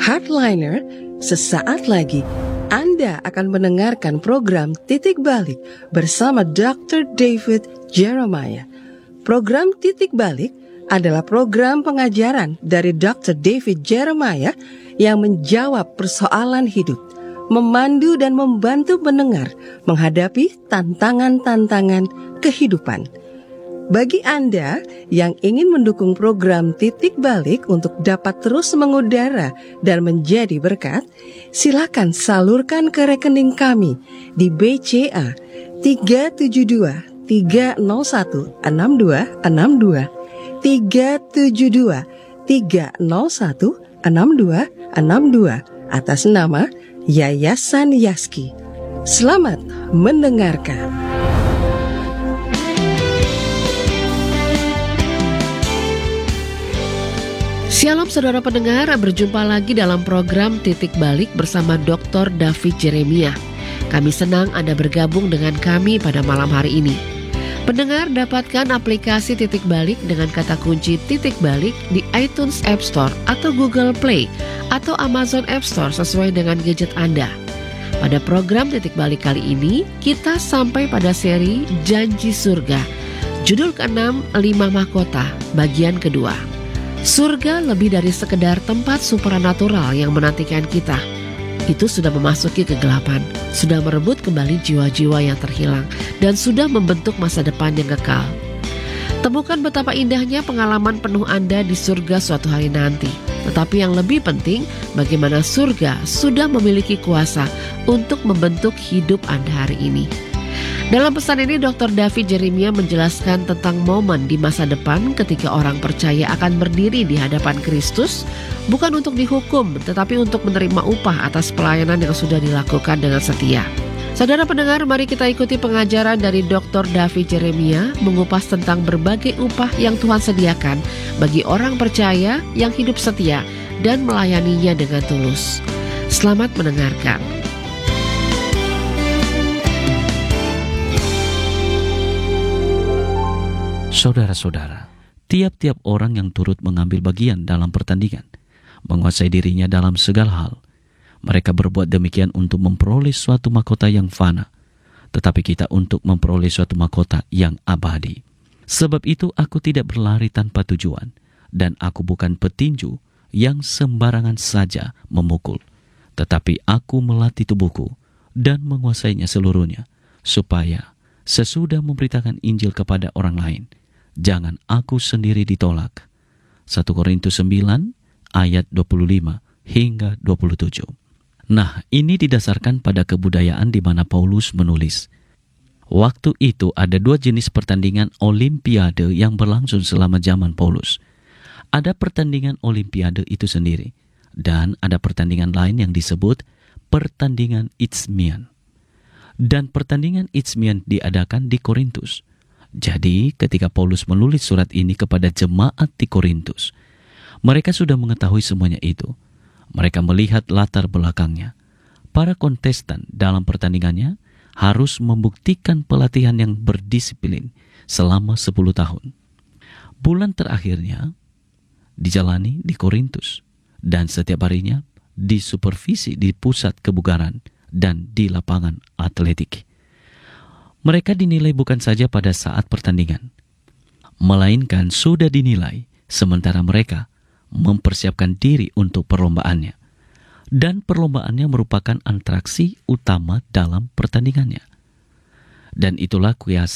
Hardliner, sesaat lagi Anda akan mendengarkan program Titik Balik bersama Dr. David Jeremiah. Program Titik Balik adalah program pengajaran dari Dr. David Jeremiah yang menjawab persoalan hidup, memandu dan membantu pendengar menghadapi tantangan-tantangan kehidupan. Bagi Anda yang ingin mendukung program Titik Balik untuk dapat terus mengudara dan menjadi berkat, silakan salurkan ke rekening kami di BCA 372 301 6262 372 301 6262 atas nama Yayasan Yaski. Selamat mendengarkan. Shalom saudara pendengar, berjumpa lagi dalam program Titik Balik bersama Dr. David Jeremiah. Kami senang Anda bergabung dengan kami pada malam hari ini. Pendengar dapatkan aplikasi Titik Balik dengan kata kunci Titik Balik di iTunes App Store atau Google Play atau Amazon App Store sesuai dengan gadget Anda. Pada program Titik Balik kali ini, kita sampai pada seri Janji Surga. Judul ke-6, 5 Mahkota, bagian kedua. Surga lebih dari sekedar tempat supranatural yang menantikan kita. Itu sudah memasuki kegelapan, sudah merebut kembali jiwa-jiwa yang terhilang, dan sudah membentuk masa depan yang kekal. Temukan betapa indahnya pengalaman penuh Anda di surga suatu hari nanti. Tetapi yang lebih penting, bagaimana surga sudah memiliki kuasa untuk membentuk hidup Anda hari ini. Dalam pesan ini, Dr. David Jeremiah menjelaskan tentang momen di masa depan ketika orang percaya akan berdiri di hadapan Kristus, bukan untuk dihukum, tetapi untuk menerima upah atas pelayanan yang sudah dilakukan dengan setia. Saudara pendengar, mari kita ikuti pengajaran dari Dr. David Jeremiah mengupas tentang berbagai upah yang Tuhan sediakan bagi orang percaya yang hidup setia dan melayaninya dengan tulus. Selamat mendengarkan. Saudara-saudara, tiap-tiap orang yang turut mengambil bagian dalam pertandingan, menguasai dirinya dalam segala hal. Mereka berbuat demikian untuk memperoleh suatu mahkota yang fana, tetapi kita untuk memperoleh suatu mahkota yang abadi. Sebab itu aku tidak berlari tanpa tujuan, dan aku bukan petinju yang sembarangan saja memukul, tetapi aku melatih tubuhku dan menguasainya seluruhnya, supaya sesudah memberitakan Injil kepada orang lain, jangan aku sendiri ditolak. 1 Korintus 9 ayat 25 hingga 27. Nah, ini didasarkan pada kebudayaan di mana Paulus menulis. Waktu itu ada 2 jenis pertandingan olimpiade yang berlangsung selama zaman Paulus. Ada pertandingan olimpiade itu sendiri, dan ada pertandingan lain yang disebut pertandingan Isthmian. Dan pertandingan Isthmian diadakan di Korintus. Jadi ketika Paulus menulis surat ini kepada jemaat di Korintus, mereka sudah mengetahui semuanya itu. Mereka melihat latar belakangnya. Para kontestan dalam pertandingannya harus membuktikan pelatihan yang berdisiplin selama 10 tahun. Bulan terakhirnya dijalani di Korintus, dan setiap harinya disupervisi di pusat kebugaran dan di lapangan atletik. Mereka dinilai bukan saja pada saat pertandingan, melainkan sudah dinilai sementara mereka mempersiapkan diri untuk perlombaannya. Dan perlombaannya merupakan atraksi utama dalam pertandingannya. Dan itulah